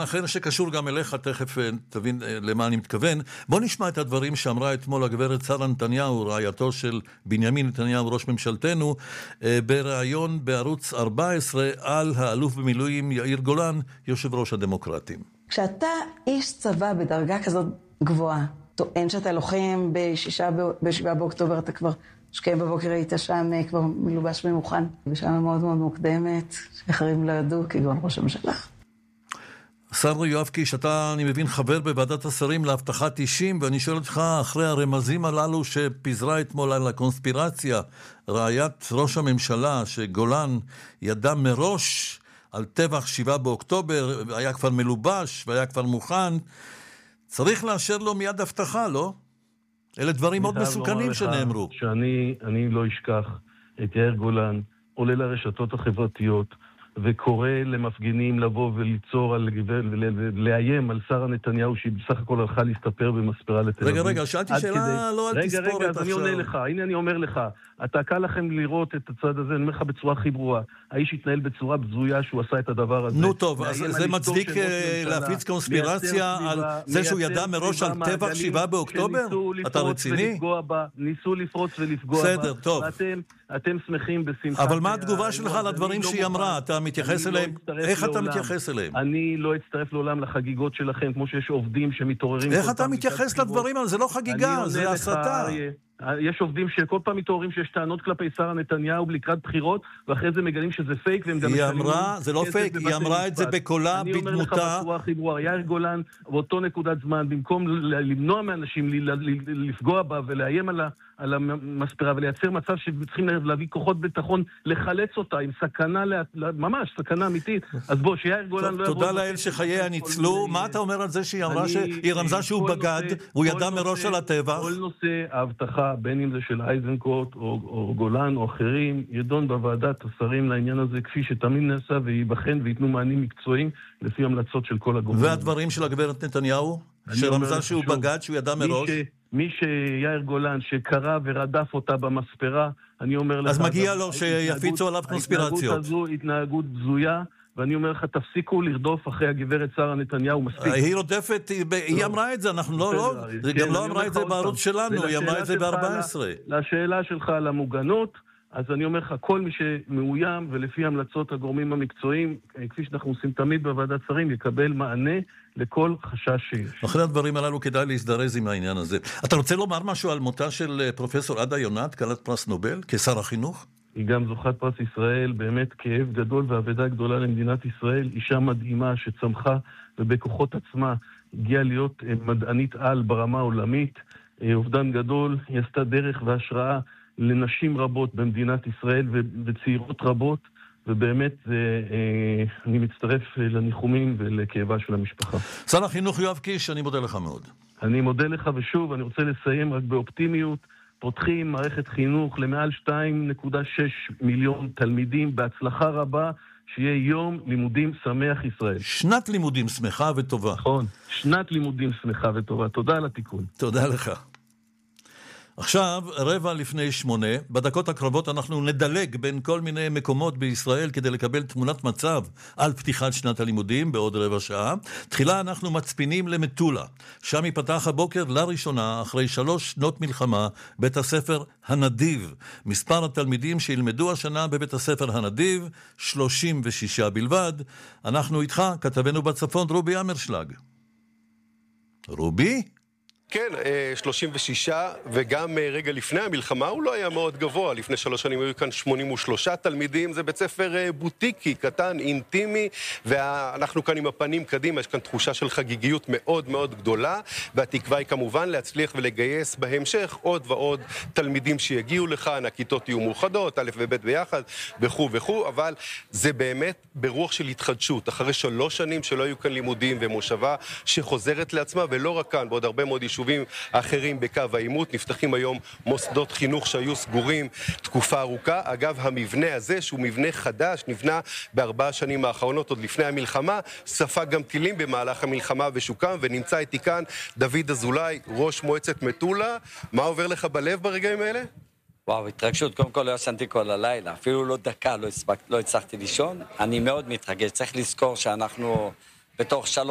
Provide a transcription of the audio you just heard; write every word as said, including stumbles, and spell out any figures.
אחר שקשור גם אליך, תכף תבין למה אני מתכוון. בוא נשמע את הדברים שאמרה אתמול הגברת שרה נתניהו, רעייתו של בנימין נתניהו, ראש ממשלתנו, בראיון בערוץ ארבע עשרה על האלוף במילואים יאיר גולן, יושב ראש הדמוקרטים. כשאתה איש צבא בדרגה כזאת גבוהה, טוען שאתה לוחם בשישה, בשבעה באוקטובר, אתה כבר שקיים בבוקר היית שם כבר מלובש ומוכן, בשעה מאוד מאוד מוקדמת, שאחרים לא ידעו, כגון ראש הממשלה. השר יואב קיש, אתה, אני מבין, חבר בוועדת השרים להבטחת אישים, ואני שואל אותך, אחרי הרמזים הללו שפיזרה אתמול על הקונספירציה, רעיית ראש הממשלה, שגולן ידע מראש על טבח שבעה באוקטובר, היה כבר מלובש והיה כבר מוכן, צריך לאשר לו מיד הבטחה, לא? אלה דברים מאוד מסוכנים שנאמרו. שאני אני לא אשכח את יאיר גולן, עולה לרשתות החברתיות, וקורא למפגינים לבוא וליצור, על, ולאיים על שרה נתניהו, שהיא בסך הכל הלכה להסתפר במספרה לתל אביב. רגע, רגע, שאלתי שאלה, כדי... לא על רגע, תספורת רגע, אז אני עונה לך, הנה אני אומר לך, אתה קל לכם לראות את הצד הזה, אני אומר לך בצורה הכי ברורה, האיש התנהל בצורה בזויה שהוא עשה את הדבר הזה. נו טוב, אז זה מצדיק להפיץ קונספירציה על זה שהוא ידע מראש על טבח שבעה באוקטובר? אתה רציני? ניסו לפרוץ ולפגוע בה. בסדר, טוב. אתם שמחים בשמחה. אבל מה התגובה שלך לדברים שהיא אמרה? אתה מתייחס אליהם? איך אתה מתייחס אליהם? אני לא אצטרף לעולם לחגיגות שלכם, כמו שיש עובדים שמתעוררים. איך אתה מתייחס לדברים האלה? זה לא חגיגה, זה הסתה. יש עובדים שכל פעם מתעוררים שיש טענות כלפי שרה נתניהו לקראת בחירות, ואחרי זה מגלים שזה פייק, והם גם... היא אמרה, זה לא פייק, היא אמרה את זה בקולה, בדמותה. אני אומר לך בצורה הכי ברורה, יאיר גולן, באותו נקודת זמן, במקום למנוע מאנשים לפגוע בה ולאיים על המספרה, ולייצר מצב שצריכים להביא כוחות ביטחון, לחלץ אותה עם סכנה, ממש סכנה אמיתית. אז בוא, שיאיר גולן לא... תודה לאל שחייה ניצלו. מה אתה אומר על זה שהיא אמרה שהיא רמזה שהוא בגד, הוא ידע מראש על הטבח? כל נושא ההבטחה, בין אם זה של אייזנקוט או, או גולן או אחרים, ידון בוועדת השרים לעניין הזה, כפי שתמיד נעשה, ויבחן ויתנו מענים מקצועיים לפי המלצות של כל הגורמים. והדברים של הגברת נתניהו? שרמזה שהוא בגד, שהוא ידע מראש? מי, ש, מי שיאיר גולן, שקרא ורדף אותה במספרה, אני אומר לך... אז מגיע לו שיפיצו עליו קונספירציות. ההתנהגות הזו התנהגות בזויה, ואני אומר לך, תפסיקו לרדוף אחרי הגברת שרה נתניהו, מספיק. היא רודפת, היא אמרה את זה, אנחנו לא, לא, היא גם לא אמרה את זה בערוץ שלנו, היא אמרה את זה ב-ארבע עשרה. לשאלה שלך על המוגנות, אז אני אומר לך, כל מי שמאוים, ולפי המלצות הגורמים המקצועיים, כפי שאנחנו עושים תמיד בוועדת שרים, יקבל מענה לכל חשש שיש. אחרי הדברים הללו כדאי להזדרז עם העניין הזה. אתה רוצה לומר משהו על מותה של פרופסור עדה יונת, כלת פרס נובל, כשר החינוך? היא גם זוכת פרס ישראל, באמת כאב גדול ועבודה גדולה למדינת ישראל, אישה מדהימה שצמחה ובכוחות עצמה הגיעה להיות מדענית על ברמה העולמית, אובדן גדול, היא עשתה דרך והשראה לנשים רבות במדינת ישראל וצעירות רבות, ובאמת אני מצטרף לניחומים ולכאבה של המשפחה. שר החינוך יואב קיש, אני מודה לך מאוד. אני מודה לך, ושוב אני רוצה לסיים רק באופטימיות, פותחים מערכת חינוך למעל שתיים נקודה שש מיליון תלמידים בהצלחה רבה, שיהיה יום לימודים שמח ישראל. שנת לימודים שמחה וטובה. נכון, שנת לימודים שמחה וטובה. תודה על התיקון. תודה לך. עכשיו, רבע לפני שמונה, בדקות הקרבות אנחנו נדלג בין כל מיני מקומות בישראל כדי לקבל תמונת מצב על פתיחת שנת הלימודים בעוד רבע שעה. תחילה אנחנו מצפינים למטולה. שם ייפתח הבוקר לראשונה, אחרי שלוש שנות מלחמה, בית הספר הנדיב. מספר התלמידים שילמדו השנה בבית הספר הנדיב, שלושים ושישה בלבד. אנחנו איתך, כתבנו בצפון, רובי אמרשלג. רובי? כן, שלושים ושישה, וגם רגע לפני המלחמה הוא לא היה מאוד גבוה. לפני שלוש שנים היו כאן שמונים ושלושה תלמידים. זה בית ספר בוטיקי, קטן, אינטימי, ואנחנו כאן עם הפנים קדימה. יש כאן תחושה של חגיגיות מאוד מאוד גדולה, והתקווה היא כמובן להצליח ולגייס בהמשך עוד ועוד תלמידים שיגיעו לכאן. הכיתות יהיו מאוחדות, א' וב' ביחד, וכו' וכו', אבל זה באמת ברוח של התחדשות. אחרי שלוש שנים שלא היו כאן לימודים ומושבה שחוזרת לעצמה, ולא רק כאן, בעוד הרבה מאוד יישובים אחרים בקו העימות, נפתחים היום מוסדות חינוך שהיו סגורים תקופה ארוכה. אגב, המבנה הזה, שהוא מבנה חדש, נבנה בארבע השנים האחרונות, עוד לפני המלחמה, ספג גם טילים במהלך המלחמה ושוקם, ונמצא איתי כאן דוד אזולאי, ראש מועצת מטולה. מה עובר לך בלב ברגעים האלה? וואו, התרגשות, קודם כל לא ישנתי כל הלילה, אפילו לא דקה לא, הספק, לא הצלחתי לישון. אני מאוד מתרגש, צריך לזכור שאנחנו בתוך שלוש